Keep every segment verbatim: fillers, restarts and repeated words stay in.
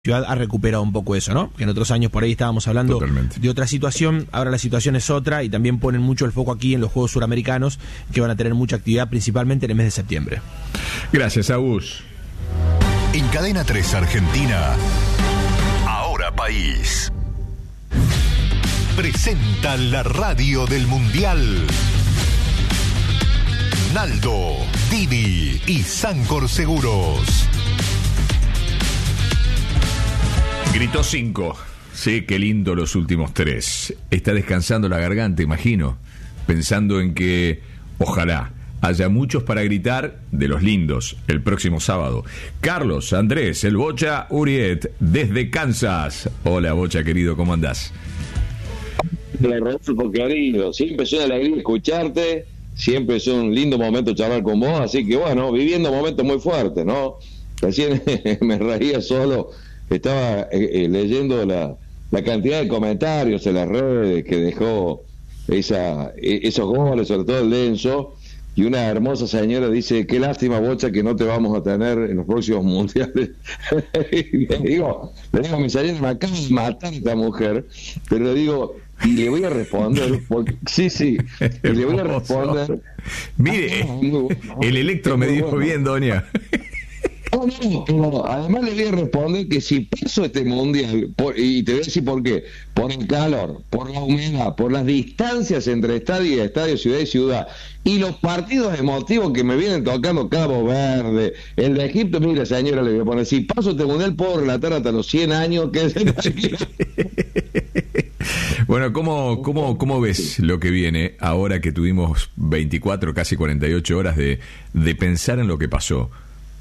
Ciudad ha recuperado un poco eso, ¿no? Que en otros años por ahí estábamos hablando Totalmente. de otra situación, ahora la situación es otra y también ponen mucho el foco aquí en los Juegos Suramericanos, que van a tener mucha actividad principalmente en el mes de septiembre. Gracias, Agus. En Cadena tres Argentina, Ahora País, presenta la radio del Mundial. Naldo, Didi y Sancor Seguros. Gritó cinco. Sí, qué lindo los últimos tres. Está descansando la garganta, imagino, pensando en que ojalá haya muchos para gritar de los lindos el próximo sábado. Carlos Andrés, el Bocha Uriet, desde Kansas. Hola, Bocha, querido, ¿cómo andás? Hola, Rodolfo, querido. Siempre es una alegría escucharte. Siempre es un lindo momento charlar con vos. Así que, bueno, viviendo momentos muy fuertes, ¿no? Recién me reía solo. Estaba eh, eh, leyendo la, la cantidad de comentarios en las redes que dejó esa, eh, esos goles, sobre todo el Lenzo, y una hermosa señora dice: qué lástima, Bocha, que no te vamos a tener en los próximos mundiales. Y le digo, le digo a mi señora, me acaba de matar esta mujer, pero le digo, y le voy a responder, porque, sí, sí, y le voy a responder. Mire, ah, no, bueno, el Electro me dijo bueno. Bien, doña. No, no, no, además le voy a responder que si paso este mundial, por, y te voy a decir por qué, por el calor, por la humedad, por las distancias entre estadio y estadio, ciudad y ciudad, y los partidos emotivos que me vienen tocando, Cabo Verde, el de Egipto, mira, señora, le voy a poner, si paso este mundial puedo relatar hasta los cien años que es el... Bueno, ¿cómo, cómo, ¿cómo ves lo que viene ahora que tuvimos veinticuatro, casi cuarenta y ocho horas de, de pensar en lo que pasó?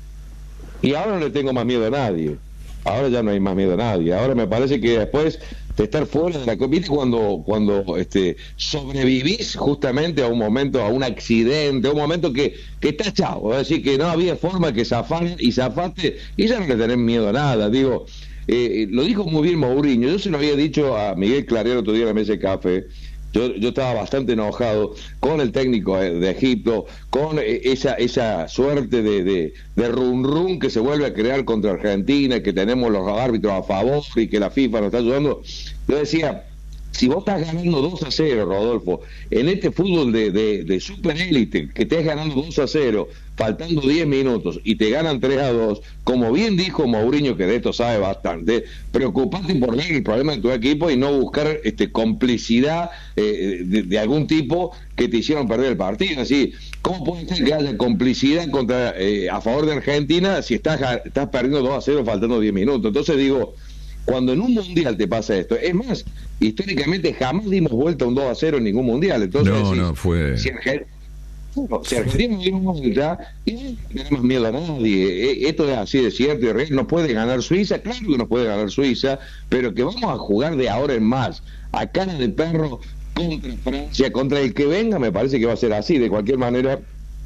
Y ahora no le tengo más miedo a nadie. Ahora ya no hay más miedo a nadie. Ahora me parece que después de estar fuera de la... ¿Viste cuando, cuando este, sobrevivís justamente a un momento, a un accidente, a un momento que, que está chavo? Es decir, que no había forma que zafar y zafaste y ya no le tenés miedo a nada. Digo, eh, lo dijo muy bien Mourinho. Yo se lo había dicho a Miguel Clariero otro día en la mesa de café. Yo, yo estaba bastante enojado con el técnico de Egipto, con esa esa suerte de, de, de run run que se vuelve a crear contra Argentina, que tenemos los árbitros a favor y que la FIFA nos está ayudando. Yo decía, si vos estás ganando dos a cero, Rodolfo, en este fútbol de, de, de super élite, que estés ganando dos a cero, faltando diez minutos, y te ganan tres a dos, como bien dijo Mourinho, que de esto sabe bastante, preocupate por ver el problema de tu equipo y no buscar este complicidad eh, de, de algún tipo que te hicieron perder el partido. Así, ¿cómo puede ser que haya complicidad contra eh, a favor de Argentina si estás, estás perdiendo dos a cero faltando diez minutos? Entonces digo, cuando en un mundial te pasa esto, es más, históricamente jamás dimos vuelta a un dos a cero en ningún mundial. Entonces, no, si, no, fue... Si Argentina, no, si Argentina no dimos vuelta, y no tenemos miedo a nadie. Esto es así de cierto y real. Nos puede ganar Suiza, claro que nos puede ganar Suiza, pero que vamos a jugar de ahora en más, a cara de perro, contra Francia, contra el que venga, me parece que va a ser así. De cualquier manera,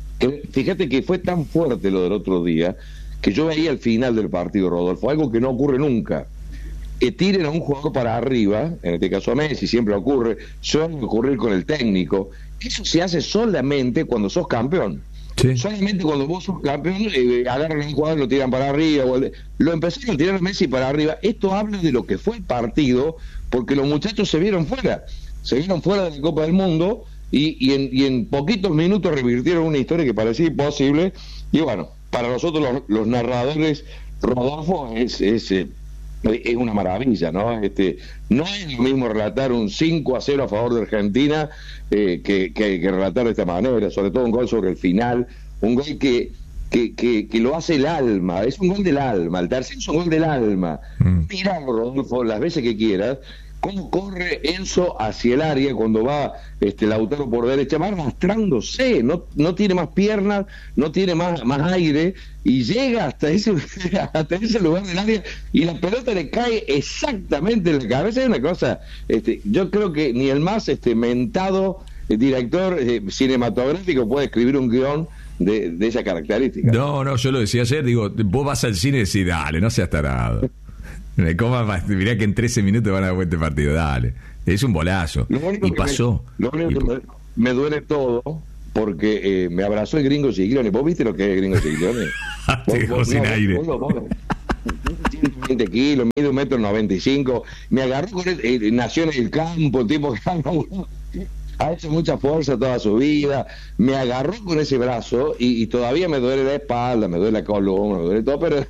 fíjate que fue tan fuerte lo del otro día, que yo veía al final del partido, Rodolfo, algo que no ocurre nunca. Que tiren a un jugador para arriba, en este caso a Messi, siempre ocurre, suele ocurrir con el técnico. Eso se hace solamente cuando sos campeón. Sí. Solamente cuando vos sos campeón, eh, agarran a un jugador y lo tiran para arriba. O el, lo empezaron a tirar a Messi para arriba. Esto habla de lo que fue el partido, porque los muchachos se vieron fuera. Se vieron fuera de la Copa del Mundo y, y, en, y en poquitos minutos revirtieron una historia que parecía imposible. Y bueno, para nosotros los, los narradores, Rodolfo, es... es eh, es una maravilla, ¿no? Este, no es lo mismo relatar un cinco a cero a favor de Argentina eh, que, que, que relatar de esta manera, sobre todo un gol sobre el final, un gol que, que, que, que lo hace el alma, es un gol del alma, el tercero es un gol del alma. Mm. Míralo, Rodolfo, las veces que quieras, cómo corre Enzo hacia el área cuando va este Lautaro por derecha, va arrastrándose, no, no tiene más piernas, no tiene más, más aire, y llega hasta ese, hasta ese lugar del área, y la pelota le cae exactamente en la cabeza. Es una cosa, este, yo creo que ni el más este mentado director eh, cinematográfico puede escribir un guión de, de esa característica. No, no, yo lo decía ayer, digo, vos vas al cine y decís, dale, no seas tarado. Mirá que en trece minutos van a dar vuelta el partido, dale. Es un bolazo. Y pasó. Me, lo único y... que me, me duele todo porque eh, me abrazó el Gringo Giglione. ¿Vos viste lo que es el Gringo Giglione? Te dejó sin no, aire. Vos, vos, vos, veinte kilos, mide un metro noventa y cinco, me agarró con él, eh, nació en el campo, tipo que ha hecho mucha fuerza toda su vida, me agarró con ese brazo y, y todavía me duele la espalda, me duele la columna, me duele todo, pero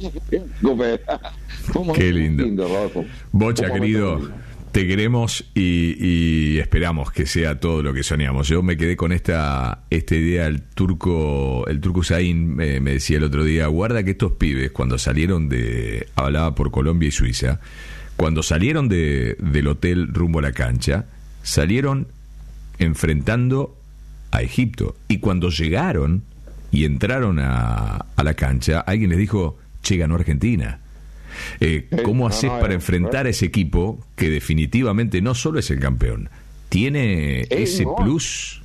qué lindo, lindo Bocha, querido, te queremos y, y esperamos que sea todo lo que soñamos. Yo me quedé con esta esta idea. El turco el turco Zain me, me decía el otro día, guarda que estos pibes cuando salieron de, hablaba por Colombia y Suiza, cuando salieron de, del hotel rumbo a la cancha, salieron enfrentando a Egipto, y cuando llegaron y entraron a, a la cancha, alguien les dijo, che, ganó Argentina. Eh, ¿Cómo no, haces no, para no, enfrentar a ese equipo que definitivamente no solo es el campeón, tiene eh, ese no. plus?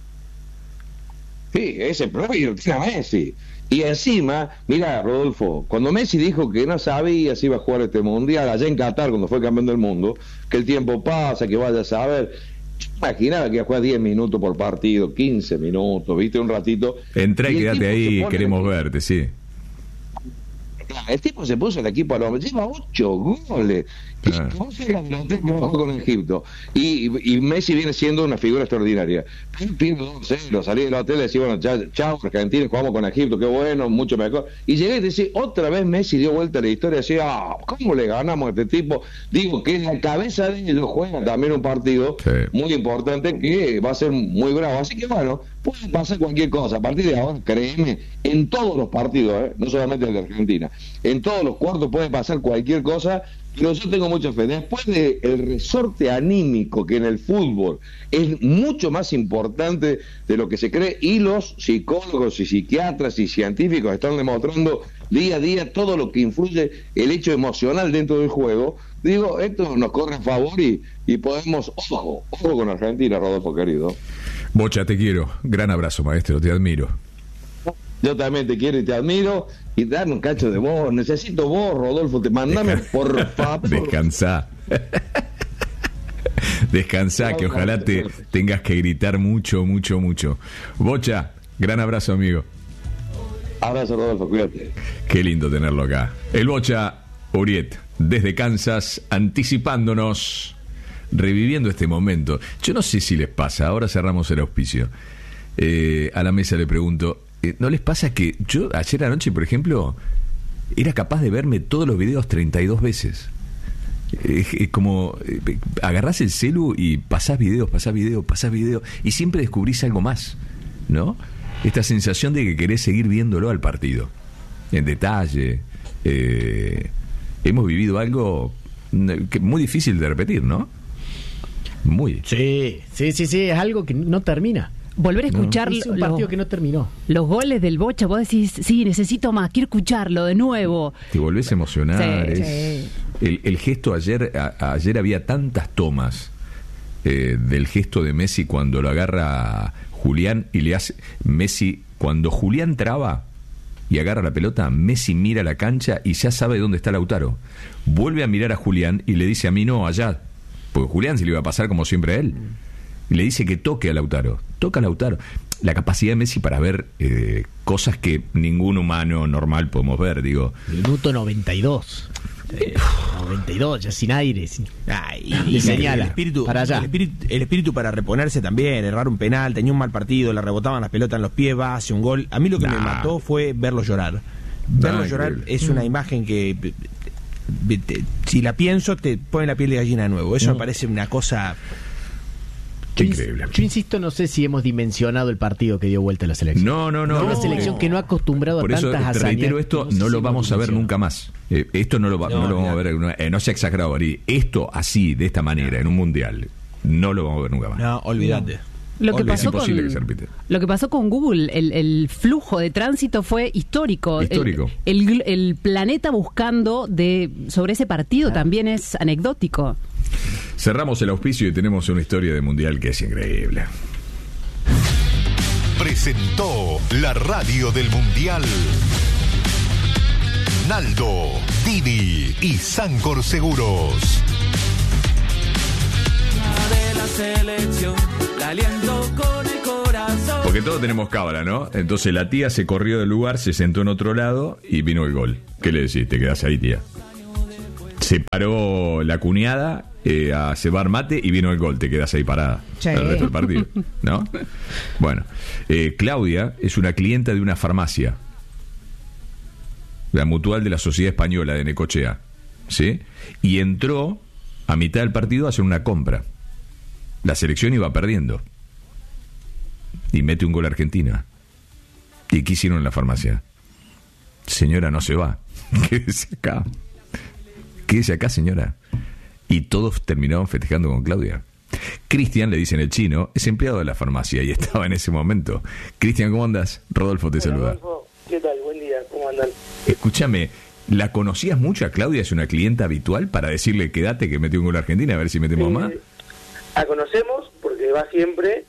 Sí, ese plus y lo tiene Messi. Y encima, mira, Rodolfo, cuando Messi dijo que no sabía si iba a jugar este mundial allá en Qatar cuando fue campeón del mundo, que el tiempo pasa, que vaya a saber, imaginaba que iba a jugar diez minutos por partido, quince minutos, viste, un ratito. Entra y, y quédate ahí, queremos verte, sí. El tipo se puso el equipo al hombro, lleva ocho goles. Ah. Con Egipto. Y, y Messi viene siendo una figura extraordinaria. Pierde dos cero, salí del hotel y decía, bueno, chao, chao, Argentina, jugamos con Egipto, qué bueno, mucho mejor. Y llegué y decía, otra vez Messi dio vuelta a la historia, decía, ah, ¿cómo le ganamos a este tipo? Digo que en la cabeza de ellos juega también un partido sí. muy importante que va a ser muy bravo. Así que bueno, puede pasar cualquier cosa. A partir de ahora, créeme, en todos los partidos, ¿eh? No solamente el de Argentina, en todos los cuartos puede pasar cualquier cosa. Pero yo tengo mucha fe. Después del resorte anímico que en el fútbol es mucho más importante de lo que se cree, y los psicólogos y psiquiatras y científicos están demostrando día a día todo lo que influye el hecho emocional dentro del juego, digo, esto nos corre a favor y, y podemos, ojo, ojo con Argentina, Rodolfo querido. Bocha, te quiero. Gran abrazo, maestro, te admiro. Yo también te quiero y te admiro, y dame un cacho de voz. Necesito vos, Rodolfo, te mandame, Descan... por favor. Descansá. Descansá, que ojalá te tengas que gritar mucho, mucho, mucho. Bocha, gran abrazo, amigo. Abrazo, Rodolfo, cuídate. Qué lindo tenerlo acá. El Bocha Uriet, desde Kansas, anticipándonos, reviviendo este momento. Yo no sé si les pasa, ahora cerramos el auspicio. Eh, a la mesa le pregunto, ¿no les pasa que yo ayer anoche, por ejemplo, era capaz de verme todos los videos treinta y dos veces? Es eh, como eh, agarrás el celu y pasás videos, pasás videos, pasás videos, y siempre descubrís algo más, ¿no? Esta sensación de que querés seguir viéndolo al partido, en detalle. Eh, hemos vivido algo que muy difícil de repetir, ¿no? Muy. Sí, sí, sí, sí, es algo que no termina. Volver a escuchar no, es un partido lo, que no terminó. Los goles del Bocha, vos decís, sí, necesito más, quiero escucharlo de nuevo. Te volvés a emocionar. Sí, es, sí. El, el gesto ayer, a, ayer había tantas tomas eh, del gesto de Messi cuando lo agarra Julián y le hace Messi, cuando Julián traba y agarra la pelota, Messi mira la cancha y ya sabe dónde está Lautaro. Vuelve a mirar a Julián y le dice, a mí no, allá, porque Julián se le iba a pasar como siempre a él. Y le dice que toque a Lautaro. Toca a Lautaro. La capacidad de Messi para ver eh, cosas que ningún humano normal podemos ver, digo. Minuto noventa y dos. Eh, noventa y dos, ya sin aire. Sin... Ah, y, y señala. El espíritu, para allá. El espíritu, el espíritu para reponerse también. Errar un penal, tenía un mal partido, le rebotaban las pelotas en los pies, va, hace un gol. A mí lo que nah. me mató fue verlo llorar. Verlo nah, llorar increíble. Es una mm. imagen que, te, si la pienso, te pone la piel de gallina de nuevo. Eso mm. me parece una cosa... Yo, increíble. Yo insisto, no sé si hemos dimensionado el partido que dio vuelta a la selección. No, no, no. Una no. selección que no ha acostumbrado Por a tantas hazañas. Por eso te reitero esto, no, no lo vamos a ver nunca más. Eh, esto no lo, va, no, no lo vamos a ver. Eh, no sea exagerado, Ari. Esto así, de esta manera, en un mundial, no lo vamos a ver nunca más. No, olvídate. Lo que, pasó con, que se repite. lo que pasó con Google, el, el flujo de tránsito fue histórico. Histórico. El, el, el planeta buscando de sobre ese partido ah. también es anecdótico. Cerramos el auspicio y tenemos una historia de mundial que es increíble. Presentó la radio del mundial Naldo, Didi y Sancor Seguros. De la selección, la aliento con el corazón. Porque todos tenemos cábala, ¿no? Entonces la tía se corrió del lugar, se sentó en otro lado y vino el gol. ¿Qué le decís? ¿Te quedás ahí, tía? Se paró la cuñada eh, a cebar mate y vino el gol, te quedas ahí parada Sí. el resto del partido, ¿no? Bueno, eh, Claudia es una clienta de una farmacia, la Mutual de la Sociedad Española de Necochea, ¿sí? Y entró a mitad del partido a hacer una compra. La selección iba perdiendo y mete un gol a Argentina. ¿Y qué hicieron en la farmacia? Señora, no se va, quédese acá, quédese acá, señora. Y todos terminaron festejando con Claudia. Cristian, le dicen el chino, es empleado de la farmacia y estaba en ese momento. Cristian, ¿cómo andas? Rodolfo te Hola, saluda. Rodolfo. ¿Qué tal? Buen día, ¿cómo andan? Escúchame, ¿la conocías mucho a Claudia? ¿Es una clienta habitual para decirle quédate que metió un gol a Argentina a ver si metemos Eh, más? La conocemos porque va siempre,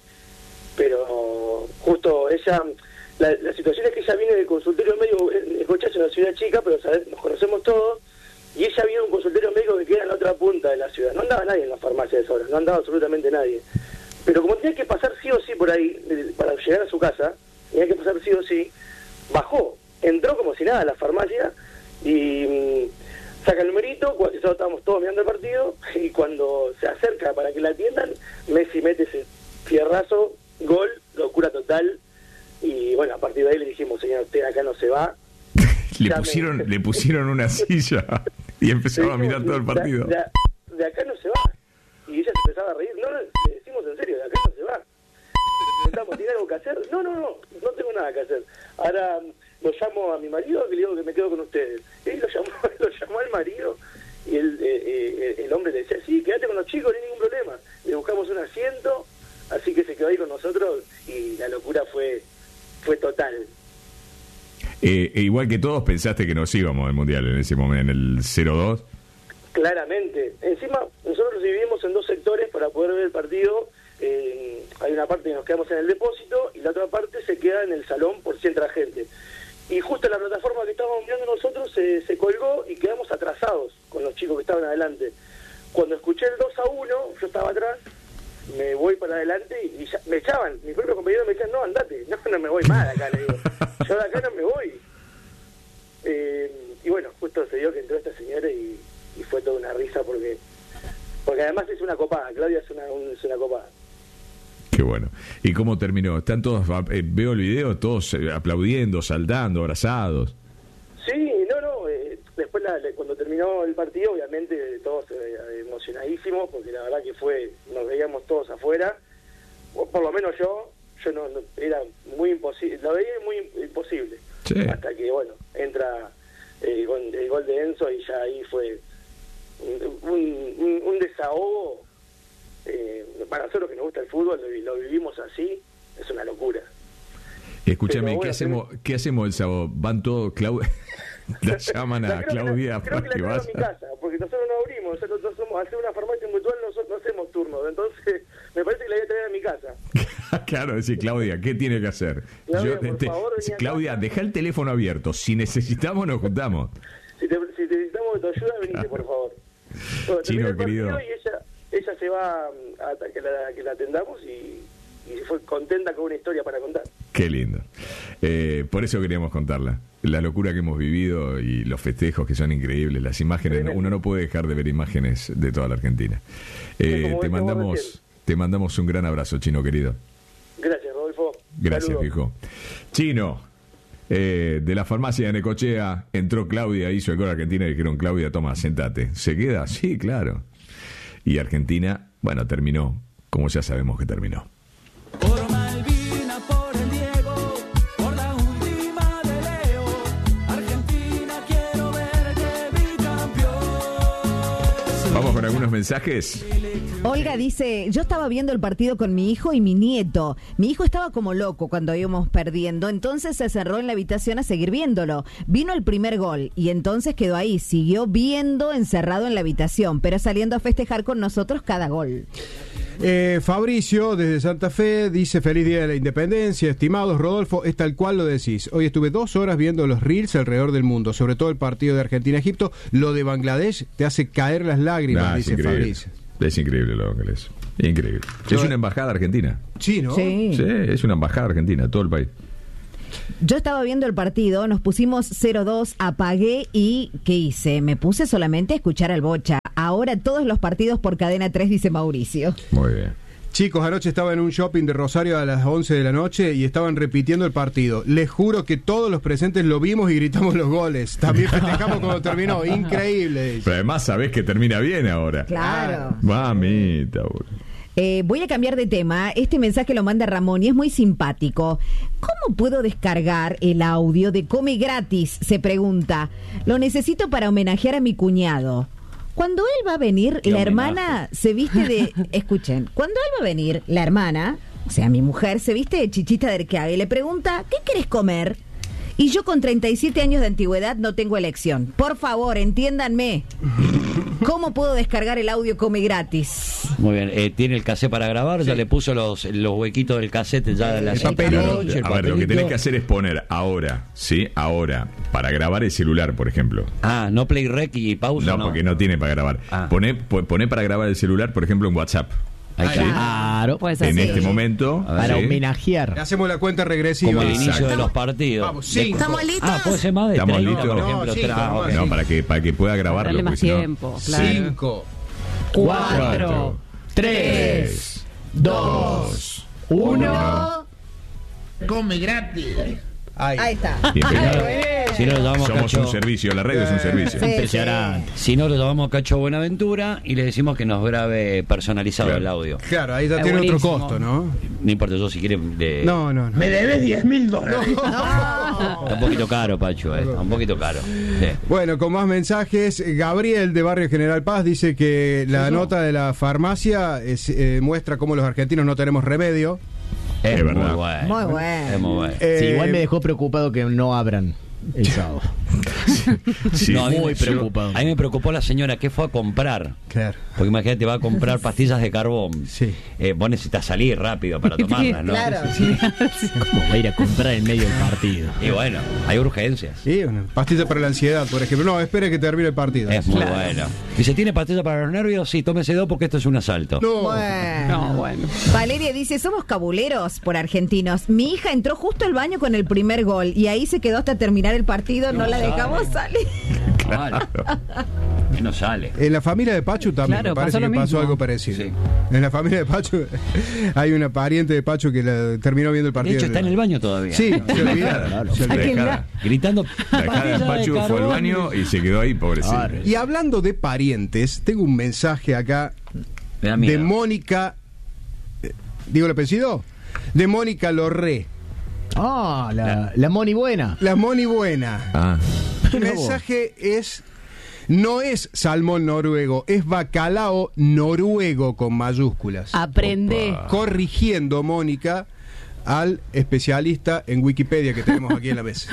pero justo ella, la, la situación es que ella viene del consultorio médico, Necochea es una ciudad chica, pero ¿sabes? Nos conocemos todos, y ella viene de un consultorio médico que queda en la otra punta de la ciudad. No andaba nadie en la farmacia de esa hora, no andaba absolutamente nadie. Pero como tenía que pasar sí o sí por ahí, de- para llegar a su casa, tenía que pasar sí o sí, bajó, entró como si nada a la farmacia y mm, saca el numerito, cuando nosotros estábamos todos mirando el partido, y cuando se acerca para que la atiendan, Messi mete ese fierrazo, gol, locura total, y bueno, a partir de ahí le dijimos, señor, usted acá no se va. Le Ya me- pusieron, le pusieron una silla y empezaba a mirar todo el partido. De, de- de acá no se va. Y ella se empezaba a reír. No, no, le decimos en serio, de acá no se va. Preguntamos, ¿tiene algo que hacer? No, no, no, no tengo nada que hacer. Ahora mm, lo llamo a mi marido, que le digo que me quedo con ustedes. Y lo llamó, lo llamó al marido, y el, eh, eh, el hombre le decía, sí, quédate con los chicos, no hay ningún problema. Le buscamos un asiento, así que se quedó ahí con nosotros, y la locura fue, fue total. Eh, e igual que todos pensaste que nos íbamos al Mundial en ese momento, en el cero dos. Claramente. Encima, nosotros dividimos en dos sectores para poder ver el partido. Eh, hay una parte que nos quedamos en el depósito y la otra parte se queda en el salón por si entra gente. Y justo la plataforma que estábamos mirando nosotros se, se colgó y quedamos atrasados con los chicos que estaban adelante. Cuando escuché el dos a uno, yo estaba atrás, me voy para adelante y, y ya, me echaban. Mis propios compañeros me decían, no, andate. No, no me voy más de acá, le digo. Yo de acá no me voy. Eh, y bueno, justo se dio que entró esta señora y, y fue toda una risa porque porque además es una copada. Claudia es una, un- es una copada. Qué bueno. ¿Y cómo terminó? ¿Están todos, eh, veo el video, todos eh, aplaudiendo, saltando, abrazados? Sí, no, no. Eh, después, la, la- cuando terminó el partido, obviamente todos eh, emocionadísimos, porque la verdad que fue, nos veíamos todos afuera. O por lo menos yo, yo no, no- era muy imposible, lo veía muy im- imposible. Sí. Hasta que, bueno, entra el gol, el gol de Enzo y ya ahí fue un, un, un desahogo. Eh, para nosotros que nos gusta el fútbol, lo, lo vivimos así, es una locura. Escúchame, Pero ¿qué bueno, hacemos ¿qué hacemos el sábado? ¿Van todos, Clau... la llaman No, a creo que la- Claudia creo para que que la traigo a mi vaya? casa, porque nosotros no abrimos, nosotros no somos, al ser una farmacia mutual nosotros no hacemos turnos, entonces me parece que la voy a traer a mi casa. Claro, decir, Claudia, ¿qué tiene que hacer? Claudia, por favor, vení acá. Claudia, deja el teléfono abierto. Si necesitamos, nos juntamos. Si te, si te necesitamos de tu ayuda, venite, por favor. Bueno, Chino, termina el partido querido. y ella, ella se va mm, a que la, que la atendamos y, y fue contenta con una historia para contar. Qué lindo. Eh, por eso queríamos contarla. La locura que hemos vivido y los festejos que son increíbles. Las imágenes, Tremendo. uno no puede dejar de ver imágenes de toda la Argentina. Eh, Sí, como te decíamos mandamos recién. te mandamos un gran abrazo, Chino querido. Gracias, Rodolfo. Gracias, Saludos. viejo. Chino, eh, de la farmacia de Necochea, entró Claudia, hizo el gol a Argentina y dijeron, Claudia, toma, sentate. ¿Se queda? Sí, claro. Y Argentina, bueno, terminó, como ya sabemos que terminó. Por Malvina, por el Diego, por la última de Leo, Argentina quiero verte bicampeón. Vamos con algunos mensajes. Olga dice, yo estaba viendo el partido con mi hijo y mi nieto. Mi hijo estaba como loco cuando íbamos perdiendo, entonces se cerró en la habitación a seguir viéndolo. Vino el primer gol y entonces quedó ahí, siguió viendo encerrado en la habitación, pero saliendo a festejar con nosotros cada gol. Eh, Fabricio, desde Santa Fe, dice, feliz día de la independencia, estimados. Rodolfo, es tal cual lo decís. Hoy estuve dos horas viendo los reels alrededor del mundo, sobre todo el partido de Argentina-Egipto. Lo de Bangladesh te hace caer las lágrimas, Ah, es dice increíble. Fabricio. Es increíble lo que es. Increíble. Yo- Es una embajada argentina. Sí, ¿no? Sí. Sí, es una embajada argentina, todo el país. Yo estaba viendo el partido, nos pusimos cero dos, apagué y ¿qué hice? Me puse solamente a escuchar al Bocha. Ahora todos los partidos por Cadena tres, dice Mauricio. Muy bien. Chicos, anoche estaba en un shopping de Rosario a las once de la noche y estaban repitiendo el partido. Les juro que todos los presentes lo vimos y gritamos los goles. También festejamos cuando terminó. Increíble. Pero además sabés que termina bien ahora. Claro. Mamita, boludo. Eh, voy a cambiar de tema. Este mensaje lo manda Ramón y es muy simpático. ¿Cómo puedo descargar el audio de Come Gratis? Se pregunta. Lo necesito para homenajear a mi cuñado. Cuando él va a venir, la hermana se viste de... Escuchen, cuando él va a venir, la hermana, o sea, mi mujer, se viste de Chichita de Arqueaga y le pregunta, ¿qué querés comer? Y yo con treinta y siete años de antigüedad no tengo elección. Por favor, entiéndanme. ¿Cómo puedo descargar el audio Come Gratis? Muy bien, eh, tiene el cassette para grabar, sí. Ya le puso los, los huequitos del cassette, ya la el papel, a ver, lo que tenés que hacer es poner ahora, ¿sí? Ahora, para grabar el celular, por ejemplo. Ah, no play rec y pausa. No, no. porque no tiene para grabar. Ah. Poné, poné para grabar el celular, por ejemplo, en WhatsApp. Ahí ¿sí? Claro, puede ser en así. este momento para ¿sí? homenajear. Le hacemos la cuenta regresiva. Como el inicio Exacto. de los partidos. Vamos, cinco. ¿Estamos listos? Ah, puede ser más de ¿Estamos treinta, listos? por ejemplo. No, tres. cinco, Ah, no, ok. No, para que, para que pueda grabarlo. Darle más si no- tiempo, claro. Cinco. Cuatro, tres, dos, uno. Come gratis. Ahí. Ahí está. Bien, Ay, bien. bueno. Si no lo llamamos Somos Cacho, un servicio, la radio es un servicio. Sí, Impresionante. si no lo llamamos Cacho Buenaventura y le decimos que nos grabe personalizado Claro. el audio. Claro, ahí ya Es tiene otro buenísimo. costo, ¿no? No importa, yo si quiere de... No, no, no. Me debes diez mil dólares. Está un poquito caro, Pacho, eh. Está un poquito caro. Sí. Bueno, con más mensajes, Gabriel de Barrio General Paz dice que la nota de la farmacia es, eh, muestra cómo los argentinos no tenemos remedio. Es, Es muy verdad. bueno. Muy bueno. Es muy bueno. Eh, Sí, igual me dejó preocupado que no abran el sábado. Sí. No, a mí muy me- preocupado. A mí me preocupó la señora que fue a comprar. Claro. Porque imagínate, va a comprar pastillas de carbón. Sí. Eh, vos necesitas salir rápido para tomarlas, ¿no? Claro. ¿Cómo va a ir a comprar en medio del partido? Y bueno, hay urgencias. Sí, una pastilla para la ansiedad, por ejemplo. No, espere que termine el partido. Es muy Claro. bueno. Dice, ¿tiene pastilla para los nervios? Sí, tómese dos porque esto es un asalto. No. Bueno. No, bueno. Valeria dice, somos cabuleros por argentinos. Mi hija entró justo al baño con el primer gol y ahí se quedó hasta terminar el partido, no, No la sale. dejamos salir. Claro. Y no sale. En la familia de Pachu también Claro, me parece pasó lo que pasó mismo. algo parecido. Sí. En la familia de Pachu hay una pariente de Pachu que la- terminó viendo el De partido. hecho, está en el baño todavía. Sí, se olvidaron. Se La olvidaron. dejada, Gritando. la dejada de "Pastilla Pachu fue al carbón". baño y se quedó ahí, pobrecito. Claro. Y hablando de parientes, tengo un mensaje acá Me da miedo. de Mónica. eh, ¿Digo el apellido? De Mónica Lorré. Ah, la, la Moni buena. La Moni buena. Ah, El mensaje es. No es salmón noruego, es bacalao noruego con mayúsculas. Aprende. Opa. Corrigiendo, Mónica, al especialista en Wikipedia que tenemos aquí en la mesa.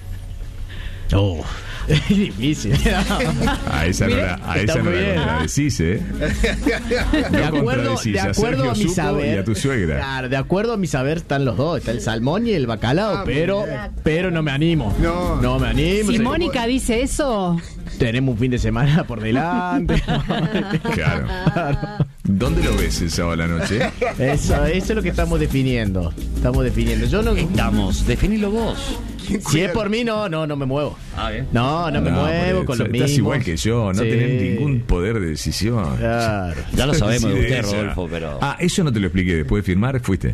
Oh, es difícil. a esa no la, a Está esa no muy la bien. contradecís, ¿eh? De No acuerdo, contradecís de a acuerdo Sergio a mi Supo saber. y a tu suegra. Claro, de acuerdo a mi saber están los dos. Está el salmón y el bacalao, Ah, pero, muy bien. pero no me animo. No. No me animo. Si Se- Mónica dice eso, Tenemos un fin de semana por delante. Claro. ¿Dónde lo ves el sábado a la noche? Eso, eso es lo que estamos definiendo. Estamos definiendo. Yo no. Estamos. Definilo vos. Si es por mí, no, no, no me muevo. Ah, bien. No, no me No, muevo porque con los estás mismos. igual que yo, no Sí. tenés ningún poder de decisión. Claro. Ya lo sabemos de usted, Decidí ella. Rodolfo, pero. Ah, eso no te lo expliqué. Después de firmar, fuiste.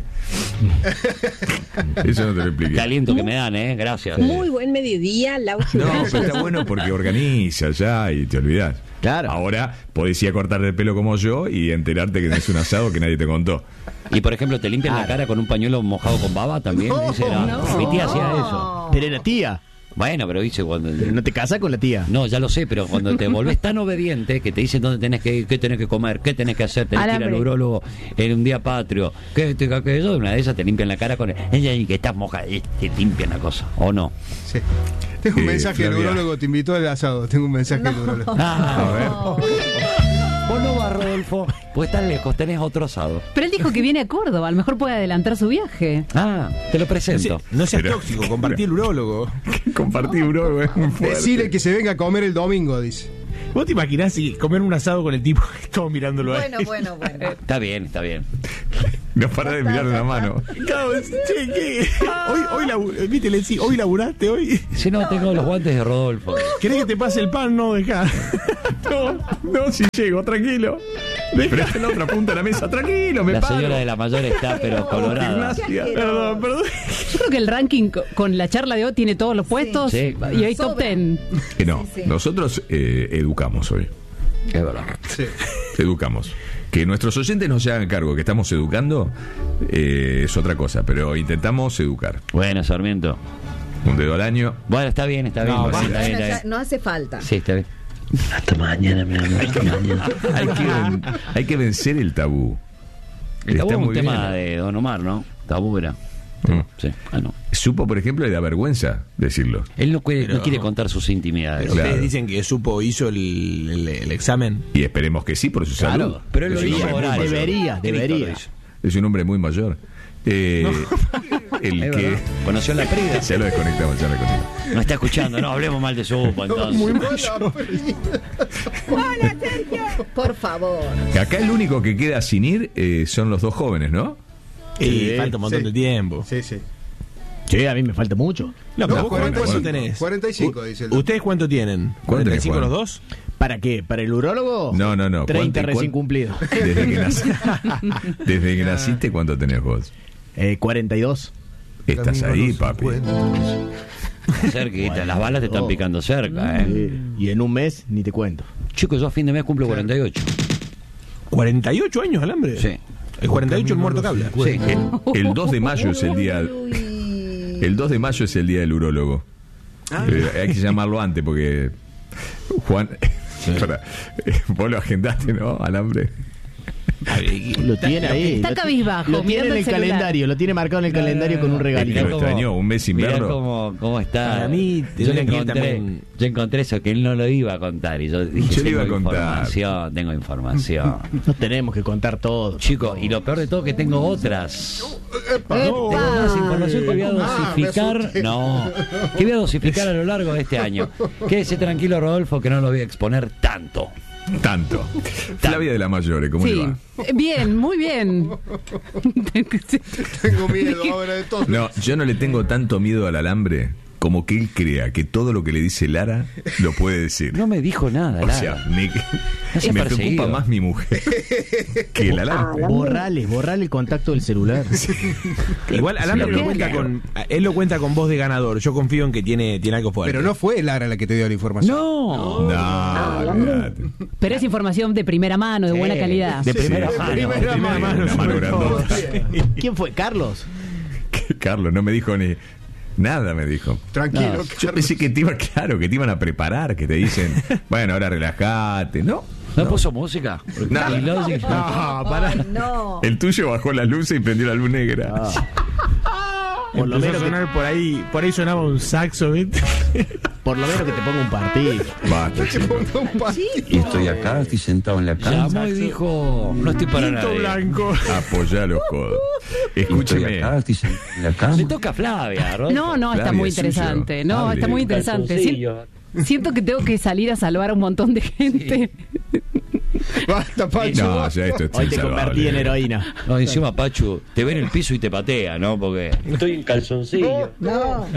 Eso no te lo expliqué. Qué aliento que me dan, ¿eh? Gracias. Muy buen mediodía, Lau. No, pero está bueno porque organiza ya y te olvidás. Claro. Ahora podés ir a cortarte el pelo como yo y enterarte que tenés un asado que nadie te contó. Y por ejemplo, ¿te limpian la Claro. cara con un pañuelo mojado con baba también? No, Dice, era- no. Mi tía hacía eso. Pero era tía. Bueno, pero dice cuando. Pero no te casas con la tía. No, ya lo sé, pero cuando te volvés tan obediente que te dicen dónde tenés que ir, qué tenés que comer, qué tenés que hacer, tenés que ir al Alambre. urólogo en un día patrio, que te aquello, una de esas te limpian la cara con ella y que estás mojada, y te limpian la cosa, ¿o no? Sí. Tengo un Eh, mensaje del Flavia. urólogo, te invitó al asado. Tengo un mensaje del urólogo. Ah, A ver. vos no vas, Rodolfo, pues estás lejos, tenés otro asado. pero él dijo que viene a Córdoba, a lo mejor puede adelantar su viaje. Ah, te lo No, presento. se- no seas Pero- tóxico, compartí el urólogo. Compartí urólogo es muy fuerte. Decirle que se venga a comer el domingo, dice. ¿Vos te imaginás si comer un asado con el tipo que estamos mirándolo a él? Bueno, bueno, bueno. Está bien, está bien. No para de mirar una mano. Claro, che, ¿qué? Hoy, hoy, labu- ¿viste? Le decís, hoy laburaste, hoy. Si no, tengo los guantes de Rodolfo. ¿Querés que te pase el pan? No, dejá. No, no, si llego, tranquilo. Pero está en la otra punta de la mesa, tranquilo, me La paro. señora de la mayor está, pero colorada. Gimnasia. Perdón, perdón. Yo creo que el ranking co- con la charla de hoy tiene todos los puestos Sí. y hay top Sobra. ten. Que no, Sí, sí. nosotros eh, educamos hoy. Es verdad. Educamos. Que nuestros oyentes no se hagan cargo que estamos educando eh, es otra cosa, pero intentamos educar. Bueno, Sarmiento. Un dedo al año. Bueno, está bien, está bien. No, sí, basta. está bien, Bueno, está ya bien. no hace falta. Sí, está bien. Hasta mañana, mi amor. Hasta mañana. Hay que, ven- hay que vencer el tabú. El tabú Está es un muy tema bien. de Don Omar, ¿no? Tabú era. Mm. Sí. Ah, no. Supo, por ejemplo, le da vergüenza decirlo. Él no, quiere- Pero- no quiere contar sus intimidades. Pero Claro. ustedes dicen que supo, hizo el, el, el examen. Y esperemos que sí, por su Claro, salud. pero él lo Es un hizo hombre muy oral. mayor. Debería, debería. Es un hombre muy mayor. Eh, el Es que. verdad. Conoció a la Prida. Ya lo desconectamos, ya lo desconectamos. No está escuchando, no hablemos mal de su upo, entonces. Hola, Sergio. Por favor. Que acá el único que queda sin ir eh, son los dos jóvenes, ¿no? Y Sí, falta un montón sí. de tiempo. Sí, sí. Sí, a mí me falta mucho. No, pero No, vos cuánto, cuarenta y cinco. cuánto tenés? cuarenta y cinco, U- dice el doctor. ¿Ustedes cuánto tienen? ¿Cuánto tenés, ¿cuarenta y cinco Juan? los dos? ¿Para qué? ¿para el urólogo? No, no, no. treinta ¿Cuánto- recién cuán- cumplidos. Desde que, nac- Desde que naciste, ¿cuánto tenés vos? Eh, cuarenta y dos. Estás ahí, papi. Cerquita, las balas te están picando cerca, ¿eh? Eh, y en un mes ni te cuento. Chicos, yo a fin de mes cumplo cuarenta y ocho. ¿cuarenta y ocho años, Alambre? Sí. El cuarenta y ocho el muerto que habla. Sí. El, el dos de mayo es el día. Uy. El dos de mayo es el día del urólogo. Eh, hay que llamarlo antes porque. Juan. Pará, eh, vos lo agendaste, ¿no? Alambre. Lo tiene ahí. Está lo- cabizbajo, Lo tiene mirando en el el celular. calendario, lo tiene marcado en el calendario con un Es regalito. que lo extrañó, un mes sin Mirá verlo. cómo, cómo está. Para mí, yo, le tendría que ir encontré, también- yo encontré eso que él no lo iba a contar. Y yo dije: Yo le iba tengo a contar. información, tengo información. No tenemos que contar todo. Chicos, y lo peor de todo que tengo otras. Epa. Tengo más información que voy a Ah, me dosificar. asusté. No, que voy a dosificar a lo largo de este año. Quédese tranquilo, Rodolfo, que no lo voy a exponer tanto. Tanto. Flavia de la Mayore, ¿cómo le Sí, va? bien, muy bien. Tengo miedo ahora de todo. No, yo no le tengo tanto miedo al alambre como que él crea que todo lo que le dice Lara lo puede decir. No me dijo nada, O Lara. sea, me, seas me perseguido. preocupa más mi mujer que el alambre. Borrale, borrale el contacto del celular. Igual Alambre Sí, lo lo cuenta quiero. con. Él lo cuenta con voz de ganador. Yo confío en que tiene, tiene algo fuerte. Pero no fue Lara la que te dio la información. No. No, olvidate. Pero es información de primera mano, de buena Sí, calidad. De Sí, primera de mano. primera Primera mano. mano, una mano grandota. ¿Quién fue? ¿Carlos? Que Carlos no me dijo ni nada, me dijo. Tranquilo, No, Yo Carlos. pensé que te iba, claro, que te iban a preparar, que te dicen, bueno, ahora relajate, ¿no? ¿No puso música? Nada. Y Logic- No, pará. Ay, no. El tuyo bajó las luces y prendió la luz negra. Por lo, Empezó menos a que, sonar por ahí, por ahí sonaba un saxo, ¿viste? por lo menos que te ponga un partido. Basta, chicos. Y estoy acá, estoy sentado en la cama. Llamó y dijo: no estoy para Tinto nadie. blanco. Apoyá los codos. Y estoy Escúcheme. acá, estoy sentado en la cama. Le toca a Flavia, Rodolfo. No, no, está Flavia, muy es suyo. interesante. No, Hable. está muy interesante. Sien- Calzoncillo. Siento que tengo que salir a salvar a un montón de gente. Basta, Pacho. No, ya esto es Hoy te insalvable. convertí en heroína. No, encima Pachu te ve en el piso y te patea, ¿no? Porque estoy en calzoncillo. No.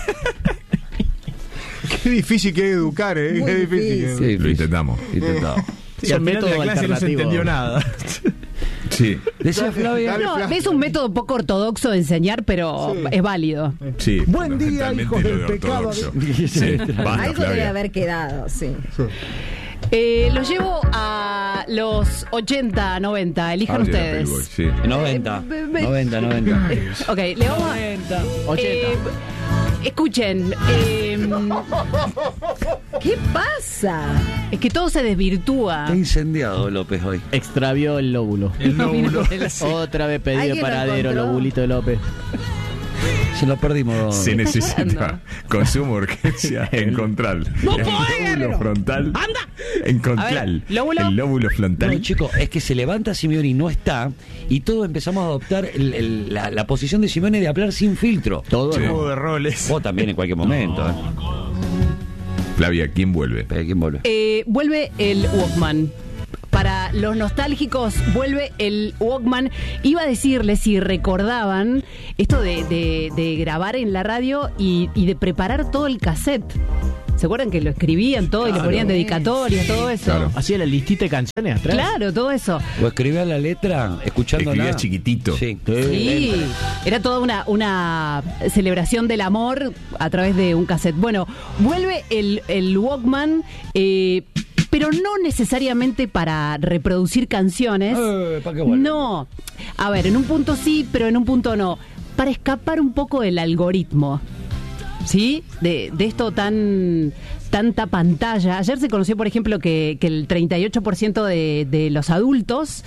Qué difícil que es educar, ¿eh? Muy Qué difícil. que es Sí, Lo intentamos. Intentado. Y al final de la clase no se entendió nada. Sí, Decía Flavia. Dale, No, Flavia. es un método poco ortodoxo de enseñar, pero Sí. es válido. sí. Buen día, fundamentalmente hijos del lo de pecado. ortodoxo. Sí, basta, Algo debe Flavia. haber quedado, sí. Eh, los llevo a los ochenta, noventa. Elijan Ah, sí, la ustedes. Playboy, sí. noventa. Eh, be- noventa, noventa. Ok, le vamos a. ochenta. Eh, escuchen, eh, ¿Qué pasa? es que todo se desvirtúa. Está incendiado López hoy. Extravió el lóbulo. El lóbulo. Otra vez pedido ¿Alguien lo paradero, encontró? lobulito de López. Se lo perdimos. Se está necesita llorando? con suma urgencia encontrar ¡No el podés, lóbulo frontal. ¡Anda! Encontrar A ver, lóbulo. el lóbulo No, frontal. chicos, es que se levanta Simeone y no está, y todos empezamos a adoptar el- el- la, la posición de Simeone de hablar sin filtro. Todo Sí. no. Juego de roles. Vos también en cualquier momento. ¿eh? Flavia, ¿quién vuelve? Espera, ¿quién vuelve? Eh, vuelve el Walkman. para los nostálgicos vuelve el Walkman. Iba a decirles si recordaban esto de, de, de grabar en la radio y, y de preparar todo el cassette. ¿Se acuerdan que lo escribían todo y le ponían dedicatorias, todo eso? Claro. Hacía la listita de canciones atrás. Claro, todo eso. O escribía la letra escuchándola. Escribía chiquitito. Sí. Sí, era toda una, una celebración del amor a través de un cassette. Bueno, vuelve el, el Walkman, eh, pero no necesariamente para reproducir canciones. Eh, ¿para qué vuelve? No. A ver, en un punto sí, pero en un punto no. Para escapar un poco del algoritmo. ¿Sí? De, de esto tan tanta pantalla. Ayer se conoció, por ejemplo, que, que el treinta y ocho por ciento de, de los adultos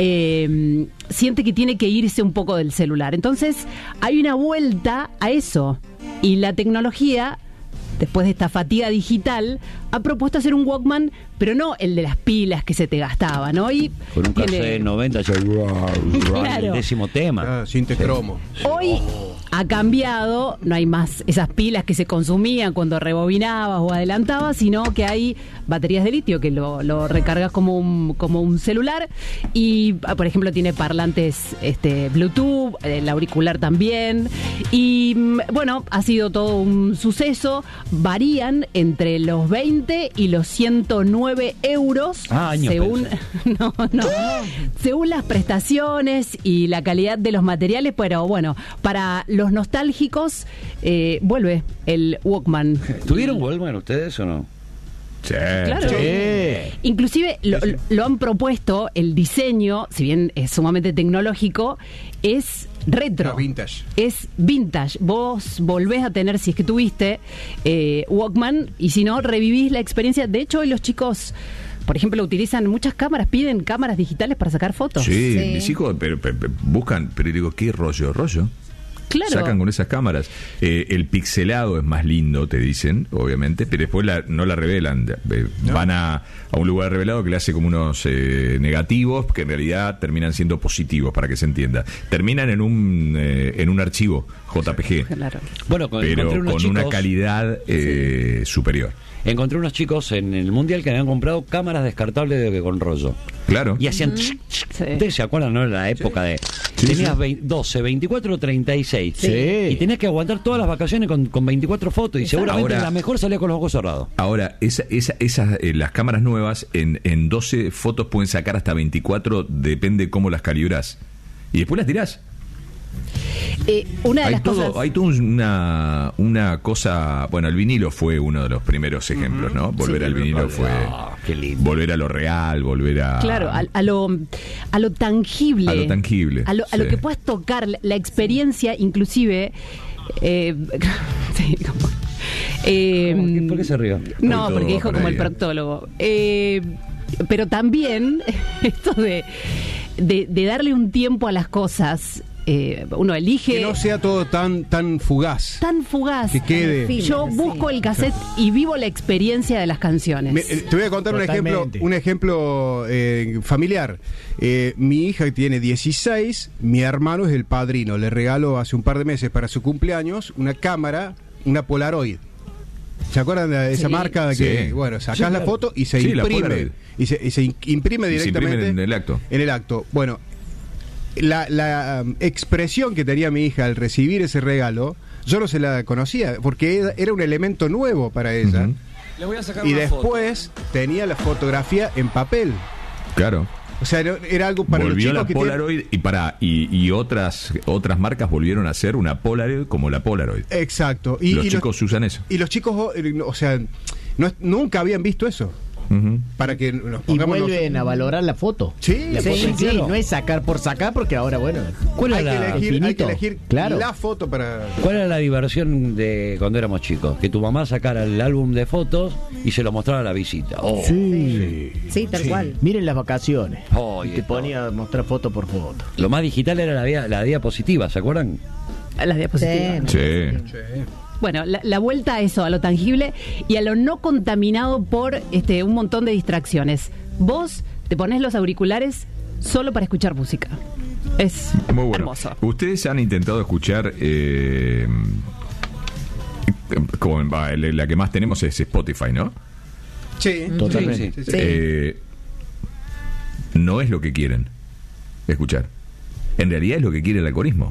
eh, siente que tiene que irse un poco del celular. Entonces, hay una vuelta a eso. Y la tecnología, después de esta fatiga digital, ha propuesto hacer un Walkman, pero no el de las pilas que se te gastaban. Hoy con un tiene... cassette noventa, ya, Claro. el décimo tema. Ah, sin tecromo. Hoy ha cambiado, no hay más esas pilas que se consumían cuando rebobinabas o adelantabas, sino que hay baterías de litio que lo, lo recargas como un, como un celular y, por ejemplo, tiene parlantes este, Bluetooth, el auricular también. Y bueno, ha sido todo un suceso. Varían entre los veinte y los ciento nueve euros Ah, años, según, no, no, según las prestaciones y la calidad de los materiales. Pero bueno, para los nostálgicos eh, vuelve el Walkman. ¿Tuvieron Walkman ustedes o no? Sí. Claro. Sí. Inclusive lo, lo han propuesto, el diseño, si bien es sumamente tecnológico, es retro. No, vintage. Es vintage. Vos volvés a tener, si es que tuviste eh, Walkman, y si no, revivís la experiencia. De hecho, hoy los chicos, por ejemplo, utilizan muchas cámaras, piden cámaras digitales para sacar fotos. Sí, Sí. mis hijos pero, pero, pero, buscan, pero digo, ¿qué rollo? ¿Rollo? Claro. Sacan con esas cámaras. Eh, el pixelado es más lindo, te dicen, obviamente, pero después la, no la revelan. Eh, ¿No? Van a, a un lugar revelado que le hace como unos eh, negativos que en realidad terminan siendo positivos, para que se entienda. Terminan en un eh, en un archivo J P G, Claro. Bueno, con, pero encontré unos con chicos, una calidad eh, superior. encontré unos chicos en el Mundial que habían comprado cámaras descartables de con rollo. Claro. Y hacían... Sí. ¿Ustedes se acuerdan, no? En la época de... Sí, tenías sí. veinte, doce, veinticuatro, treinta y seis. Sí. Y tenías que aguantar todas las vacaciones con, con veinticuatro fotos. Y seguramente Ahora- la mejor salía con los ojos cerrados. Ahora, esa, esa, esas, eh, las cámaras nuevas en, en doce fotos pueden sacar hasta veinticuatro, depende cómo las calibras. Y después las tirás. Eh, una de Hay las todo, cosas... hay todo una, una cosa. Bueno, el vinilo fue uno de los primeros ejemplos, ¿no? Volver Sí. al vinilo fue. Ah, qué lindo. Volver a lo real, volver a. Claro, a, a lo a lo tangible. A lo tangible, A lo, a lo sí. que puedas tocar, la, la experiencia, inclusive. Eh, sí, como- eh, ¿Cómo? ¿Por qué se rió? No, Hoy todo porque va dijo por como ahí, el ¿eh? proctólogo. Eh, pero también esto de, de, de darle un tiempo a las cosas. Eh, uno elige. Que no sea todo tan tan fugaz. Tan fugaz. Que quede. Yo busco el cassette y vivo la experiencia de las canciones. Me- eh, te voy a contar un ejemplo, Totalmente. un ejemplo eh, familiar. Eh, mi hija tiene dieciséis, mi hermano es el padrino. Le regaló hace un par de meses para su cumpleaños una cámara, una Polaroid. ¿Se acuerdan de esa Sí. marca de que, Sí. bueno, sacás Sí, la claro. foto y se Sí, la imprime? Polaroid. Y se, y se in- imprime Y se imprime directamente en el acto. En el acto. Bueno, la, la um, expresión que tenía mi hija al recibir ese regalo, yo no se la conocía, porque era, era un elemento nuevo para ella. Ujú. Le voy a sacar Y una después tenía la fotografía en papel. Claro. O sea, no- era algo para Volvió los la chicos que tienen- Polaroid y para y, y otras otras marcas volvieron a hacer una Polaroid como la Polaroid. Exacto. Y los y chicos usan eso. Y los chicos, eh, o sea, no, nunca habían visto eso. Ujú. Para que nos Y pongamos vuelven nos- a valorar la foto. Sí, La sí, foto en sí, claro. no es sacar por sacar, porque ahora, bueno. ¿Cuál hay, era que la, elegir, hay que infinito. elegir Claro. la foto para... ¿Cuál era la diversión de cuando éramos chicos? Que tu mamá sacara el álbum de fotos y se lo mostrara a la visita. Oh. Sí. Sí, tal cual. Miren las vacaciones. Oh, y y te esto. ponía a mostrar foto por foto. Lo más digital era la, dia- la diapositiva, ¿se acuerdan? A las diapositivas. Sí. Sí. Bueno, la, la vuelta a eso, a lo tangible y a lo no contaminado por este un montón de distracciones. Vos te pones los auriculares solo para escuchar música. Es Muy bueno. hermoso. Ustedes han intentado escuchar. Eh, como, va, la la que más tenemos es Spotify, ¿no? Sí, Totalmente. sí, sí, sí. Eh, no es lo que quieren escuchar. En realidad es lo que quiere el algoritmo.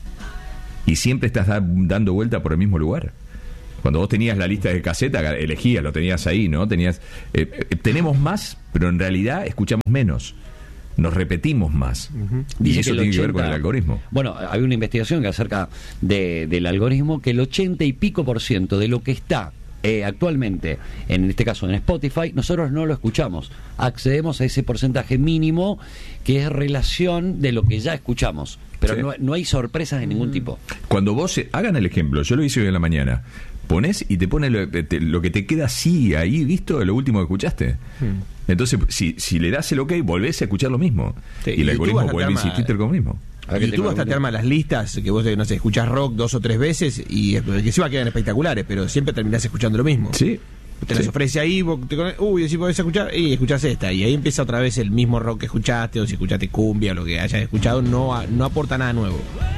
Y siempre estás da- dando vuelta por el mismo lugar. Cuando vos tenías la lista de caseta, elegías, lo tenías ahí, ¿no? Tenías, eh, eh, tenemos más, pero en realidad escuchamos menos. Nos repetimos más. Uh-huh. Y Dice eso que el tiene que ver ochenta con el algoritmo. Bueno, hay una investigación que acerca de, del algoritmo que el ochenta y pico por ciento de lo que está eh, actualmente, en este caso en Spotify, nosotros no lo escuchamos. Accedemos a ese porcentaje mínimo que es relación de lo que ya escuchamos. Pero Sí. no, no hay sorpresas de ningún tipo. Cuando vos, eh, hagan el ejemplo, yo lo hice hoy en la mañana, pones y te pone lo, te- lo que te queda así, ahí, ¿visto? Lo último que escuchaste. Hmm. Entonces, si, si le das el ok, volvés a escuchar lo mismo. Sí, y el YouTube algoritmo hasta te vuelve a arma- insistirte con lo mismo. YouTube hasta te arma las listas que vos, no sé, escuchás rock dos o tres veces y eh, que encima quedan espectaculares, pero siempre terminás escuchando lo mismo. Sí. Te las Sí. ofrece ahí, vos te cono- uy, decís, podés escuchar, y escuchás esta, y ahí empieza otra vez el mismo rock que escuchaste, o si escuchaste cumbia, o lo que hayas escuchado, no, a- no aporta nada nuevo.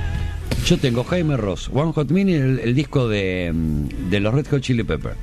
Yo tengo Jaime Ross, One Hot Minute, el, el disco de, mm, de los Red Hot Chili Peppers.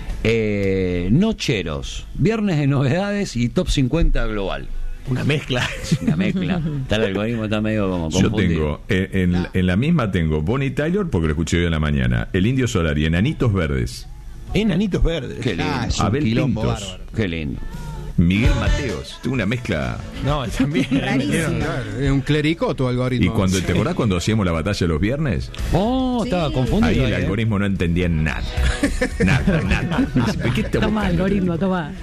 Eh, Nocheros, Viernes de Novedades y Top cincuenta Global. Una mezcla. Una mezcla. Está el algoritmo, está medio como Yo confundido. tengo, eh, en, en la misma tengo Bonnie Tyler, porque lo escuché hoy en la mañana, El Indio Solar y Enanitos Verdes. Enanitos Verdes. Qué lindo. Ah, es un Abel quilombo Pintos. bárbaro. Qué lindo. Miguel Mateos. Tengo una mezcla. No, también. Rarísimo. Claro, es un clericó tu algoritmo. Y cuando, ¿te acordás cuando hacíamos la batalla los viernes? Oh, Sí. estaba confundido. Ahí el ahí, ¿eh? algoritmo no entendía nada. Nada, nada. ¿Qué está Toma, buscando? algoritmo, toma.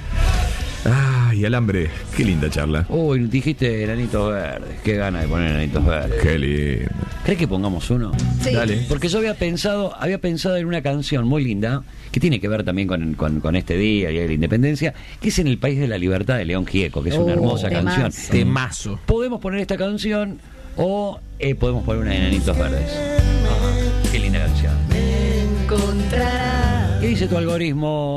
Ay, alambre. Qué linda charla. Uy, dijiste enanitos verdes. Qué gana de poner enanitos verdes. Qué lindo. ¿Crees que pongamos uno? Sí. Dale. Porque yo había pensado, había pensado en una canción muy linda que tiene que ver también con, con, con este día, Día de la Independencia, que es En el País de la Libertad de León Gieco, que es una Oh, hermosa temazo. canción. Temazo. Podemos poner esta canción o eh, podemos poner una de Enanitos Verdes. Ah, qué linda canción. Encontrarás ¿Qué dice tu algoritmo?